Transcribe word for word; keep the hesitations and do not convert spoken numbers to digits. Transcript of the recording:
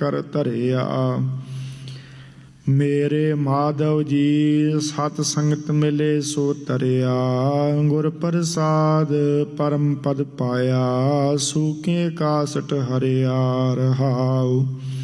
ਕਰ ਧਰਿਆ। ਮੇਰੇ ਮਾਧਵ ਜੀ ਸਤ ਸੰਗਤ ਮਿਲੇ ਸੋ ਤਰਿਆ। ਗੁਰ ਪ੍ਰਸਾਦ ਪਰਮ ਪਦ ਪਾਇਆ। ਸੂਕੇ ਕਾਸਟ ਹਰਿਆ ਰਹਾਉ।